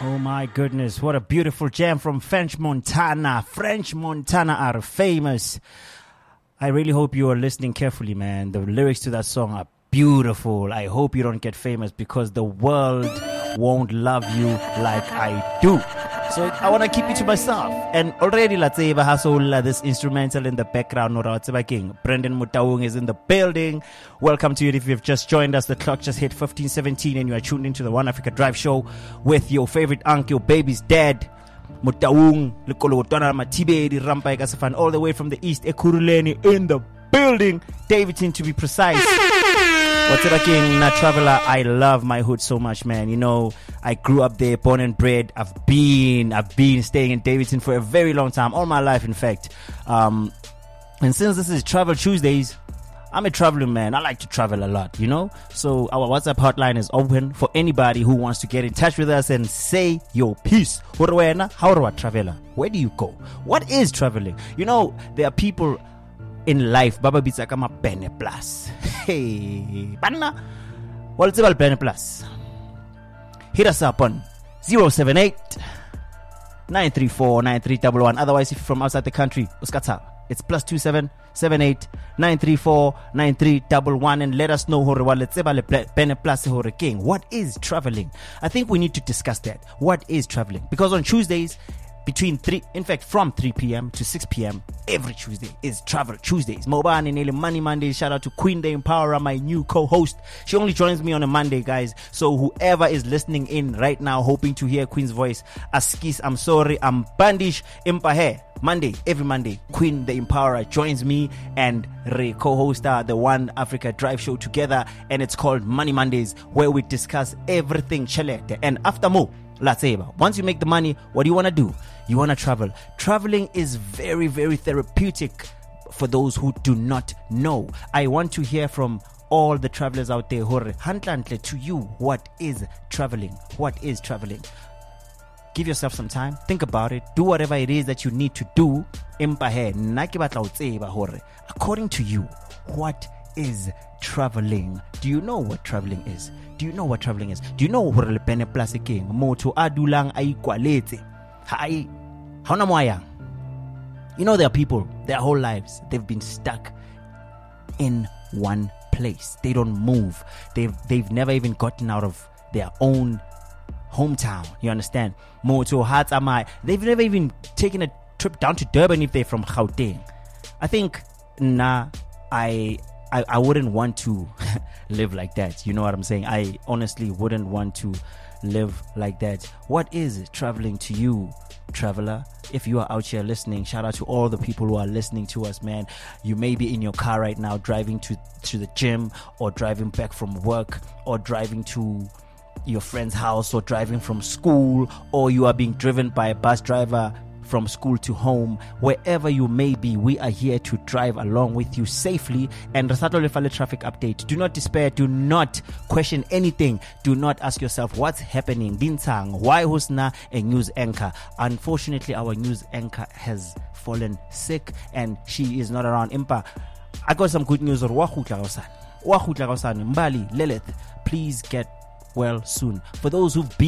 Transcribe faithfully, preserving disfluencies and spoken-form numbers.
Oh my goodness, what a beautiful jam from French Montana. French Montana are famous. I really hope you are listening carefully, man. The lyrics to that song are beautiful. I hope you don't get famous because the world won't love you like I do. So I want to keep it to myself. And already, let's say, this instrumental in the background. Brendan Mutaung is in the building. Welcome to you if you've just joined us. The clock just hit fifteen seventeen and you are tuned into the One Africa Drive show with your favorite uncle, your baby's dad, Mutaung, all the way from the east, Ekurhuleni in the building. Davidson, to be precise. What's up, King? Na traveler, I love my hood so much, man. You know, I grew up there, born and bred. I've been, I've been staying in Davidson for a very long time, all my life, in fact. Um, and since this is Travel Tuesdays, I'm a traveling man. I like to travel a lot, you know. So our WhatsApp hotline is open for anybody who wants to get in touch with us and say your piece. How do I traveler? Where do you go? What is traveling? You know, there are people in life, Baba Bitsakama Bene Plus. Hey, Banna. What's about Bene Plus? Hit us up on zero seven eight, nine three four, nine three one one. Otherwise, if you're from outside the country, Uskata, it's plus two seven seven eight nine three four nine three one one, and let us know Bene Plus King. What is traveling? I think we need to discuss that. What is traveling? Because on Tuesdays, between three, in fact, from three p.m. to six p.m. every Tuesday is Travel Tuesdays. Moban and Money Monday. Shout out to Queen the Empowerer, my new co-host. She only joins me on a Monday, guys. So whoever is listening in right now, hoping to hear Queen's voice, Askis, I'm sorry, I'm Bandish Impahe. Monday, every Monday, Queen the Empowerer joins me and Ray co-host uh, the One Africa Drive show together, and it's called Money Mondays, where we discuss everything chelete. And after more, let's say, once you make the money, what do you want to do? You want to travel. Traveling is very, very therapeutic for those who do not know. I want to hear from all the travelers out there. Hantlante, to you, what is traveling? What is traveling? Give yourself some time. Think about it. Do whatever it is that you need to do. According to you, what is traveling? Do you know what traveling is? Do you know what traveling is? Do you know what le pene place king moto adulang ay kwaletse hai hauna moya? You know, there are people their whole lives they've been stuck in one place. They don't move. They've they've never even gotten out of their own hometown. You understand? Moto hatamai. They've never even taken a trip down to Durban if they're from Gauteng. I think nah I I, I wouldn't want to live like that. You know what I'm saying? I honestly wouldn't want to live like that. What is traveling to you, traveler? If you are out here listening, shout out to all the people who are listening to us, man. You may be in your car right now, driving to, to the gym, or driving back from work, or driving to your friend's house, or driving from school, or you are being driven by a bus driver from school to home. Wherever you may be, we are here to drive along with you safely. And Rasato Lefale traffic update. Do not despair. Do not question anything. Do not ask yourself what's happening. Bintang, why Husna a news anchor? Unfortunately, our news anchor has fallen sick and she is not around. Impa, I got some good news. Mbali, Lilith, please get well soon. For those who've been